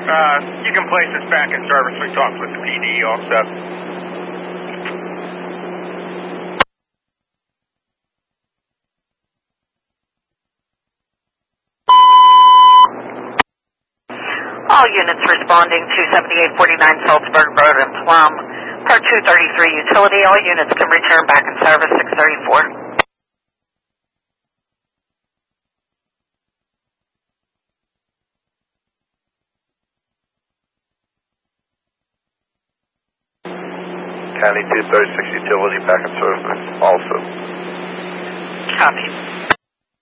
You can place this back in service. We talked with the PD also. All units responding to 7849 Salzburg Road and Plum. Per 233 utility, all units can return back in service 634. County 236 utility back in service also. Copy.